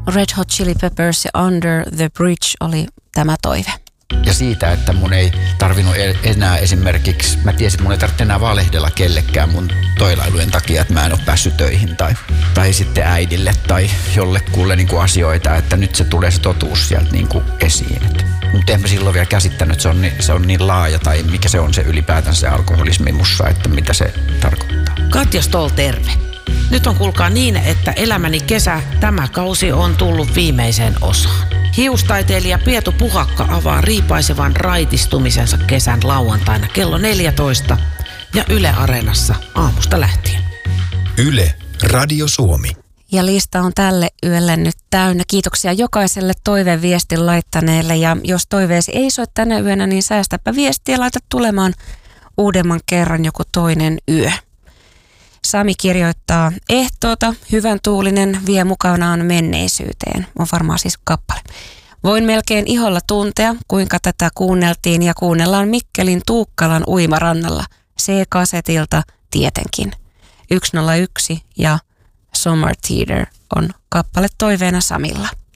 Red Hot Chili Peppers ja Under the Bridge oli tämä toive. Ja siitä, että mun ei tarvinnut enää esimerkiksi, mä tiesin, että mun ei tarvitse enää valehdella kellekään mun toilailujen takia, että mä en ole päässyt töihin tai sitten äidille tai jollekulle niin kuin asioita, että nyt se tulee se totuus sieltä niin kuin esiin. Mutta en mä silloin vielä käsittänyt, että se on niin laaja tai mikä se on se ylipäätänsä se alkoholismi mussa, että mitä se tarkoittaa. Katja Stoll, terve. Nyt on kuulkaa niin, että elämäni kesä, tämä kausi on tullut viimeiseen osaan. Hiustaiteilija Pietu Puhakka avaa riipaisevan raitistumisensa kesän lauantaina kello 14 ja Yle Areenassa aamusta lähtien. Yle, Radio Suomi. Ja lista on tälle yölle nyt täynnä. Kiitoksia jokaiselle toiveviestin laittaneelle. Ja jos toiveesi ei soi tänä yönä, niin säästäpä viestiä ja laita tulemaan uudemman kerran joku toinen yö. Sami kirjoittaa ehtoota, hyvän tuulinen vie mukanaan menneisyyteen. On varmaan siis kappale. Voin melkein iholla tuntea, kuinka tätä kuunneltiin ja kuunnellaan Mikkelin Tuukkalan uimarannalla. C-kasetilta tietenkin. 101 ja Summer Theater on kappale toiveena Samilla.